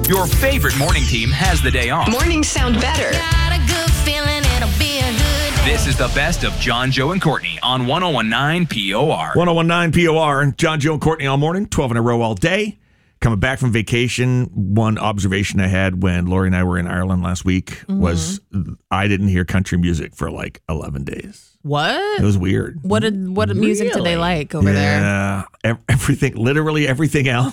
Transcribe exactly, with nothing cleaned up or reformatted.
Your favorite morning team has the day off. Mornings sound better. Got a good feeling it'll be a good day. This is the best of John, Joe, and Courtney on one oh one nine P O R. one oh one nine P O R. John, Joe, and Courtney all morning, twelve in a row all day. Coming back from vacation, one observation I had when Lori and I were in Ireland last week mm-hmm. was I didn't hear country music for like eleven days. What? It was weird. What did what really? music did they like over yeah, there? Yeah, everything, literally everything else